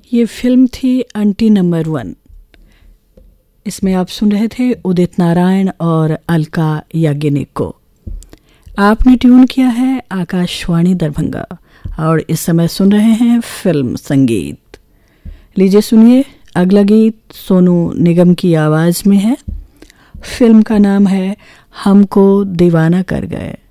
ये फिल्म थी aunty number 1। इसमें आप सुन रहे थे उदित नारायण और अलका याग्निक को। आपने ट्यून किया है आकाशवाणी दरभंगा और इस समय सुन रहे हैं फिल्म संगीत। लीजिए सुनिए अगला गीत सोनू निगम की आवाज में है। फिल्म का नाम है हमको दीवाना कर गए।